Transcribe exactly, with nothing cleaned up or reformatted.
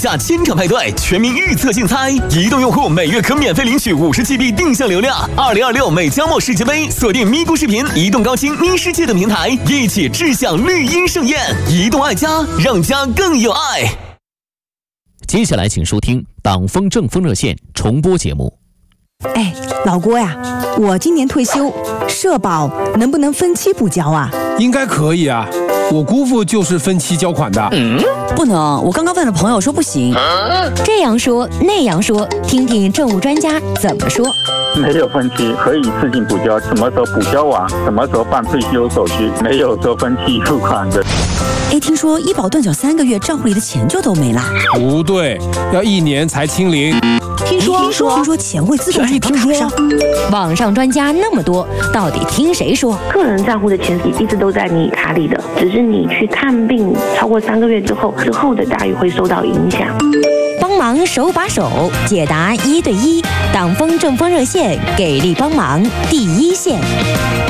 下千场派对，全民预测竞猜，移动用户每月可免费领取五十 G B 定向流量。二零二六美加墨世界杯，锁定咪咕视频、移动高清咪世界等平台，一起志向绿茵盛宴。移动爱家，让家更有爱。 接下来请收听党风政风热线重播节目。 哎，老郭呀，我今年退休，社保能不能分期补交啊？ 应该可以啊，我姑父就是分期交款的。 嗯，不能，我刚刚问了朋友说不行。 这样说那样说，听听政务专家怎么说。 没有分期，可以自行补交，什么时候补交完，什么时候办退休手续，没有说分期付款的。 哎，听说医保断缴三个月，账户里的钱就都没了。 不对，要一年才清零。 听说听说听说钱会自动转到卡上。 网上专家那么多，到底听谁说？ 个人账户的钱一直都在你卡里的，只是你去看病超过三个月之后，之后的待遇会受到影响。 帮忙手把手解答一对一，党风政风热线给力帮忙第一线。